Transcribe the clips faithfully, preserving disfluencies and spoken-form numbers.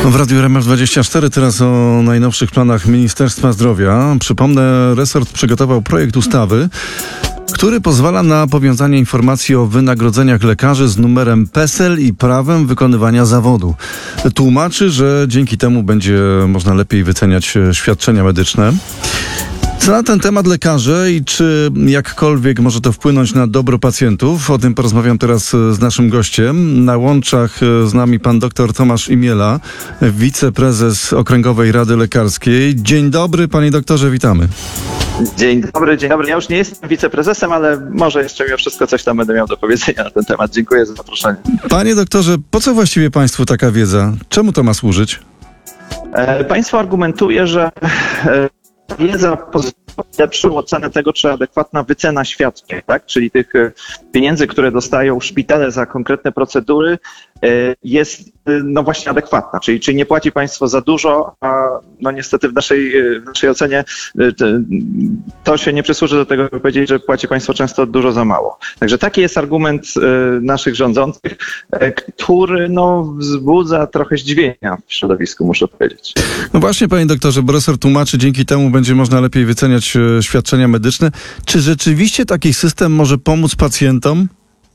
W Radiu R M F dwadzieścia cztery teraz o najnowszych planach Ministerstwa Zdrowia. Przypomnę, resort przygotował projekt ustawy, który pozwala na powiązanie informacji o wynagrodzeniach lekarzy z numerem PESEL i prawem wykonywania zawodu. Tłumaczy, że dzięki temu będzie można lepiej wyceniać świadczenia medyczne. Co na ten temat lekarze i czy jakkolwiek może to wpłynąć na dobro pacjentów? O tym porozmawiam teraz z naszym gościem. Na łączach z nami pan dr Tomasz Imiela, wiceprezes Okręgowej Rady Lekarskiej. Dzień dobry, panie doktorze, witamy. Dzień dobry, dzień dobry. Ja już nie jestem wiceprezesem, ale może jeszcze mimo wszystko coś tam będę miał do powiedzenia na ten temat. Dziękuję za zaproszenie. Panie doktorze, po co właściwie państwu taka wiedza? Czemu to ma służyć? E, państwo argumentuje, że e, wiedza pozwala lepszą ocenę tego, czy adekwatna wycena świadczeń, tak? Czyli tych e, pieniędzy, które dostają szpitale za konkretne procedury, e, jest e, no właśnie adekwatna. Czyli, czyli nie płaci państwo za dużo, a no niestety w naszej, w naszej ocenie e, to się nie przysłuży do tego, żeby powiedzieć, że płaci państwo często dużo za mało. Także taki jest argument e, naszych rządzących, e, który no wzbudza trochę zdziwienia w środowisku, muszę powiedzieć. No właśnie, panie doktorze, bo resort tłumaczy, dzięki temu będzie można lepiej wyceniać świadczenia medyczne. Czy rzeczywiście taki system może pomóc pacjentom?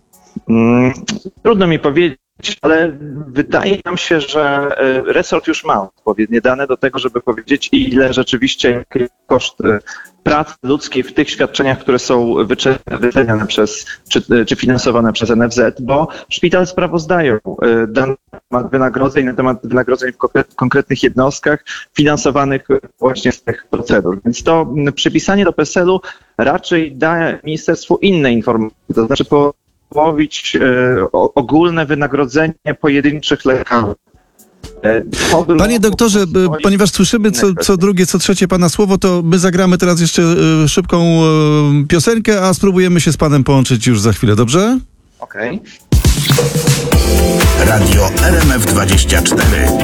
Hmm, trudno mi powiedzieć, ale wydaje nam się, że resort już ma odpowiednie dane do tego, żeby powiedzieć, ile rzeczywiście koszt pracy ludzkiej w tych świadczeniach, które są wyceniane przez, czy, czy finansowane przez N F Z, bo szpital sprawozdają dane na temat wynagrodzeń, na temat wynagrodzeń w konkretnych jednostkach finansowanych właśnie z tych procedur. Więc to przypisanie do PESEL-u raczej da ministerstwu inne informacje, to znaczy po połowić e, ogólne wynagrodzenie pojedynczych lekarzy. E, Panie doktorze, ponieważ słyszymy co, co drugie, co trzecie pana słowo, to my zagramy teraz jeszcze e, szybką e, piosenkę, a spróbujemy się z panem połączyć już za chwilę, dobrze? Okej. Radio R M F dwadzieścia cztery.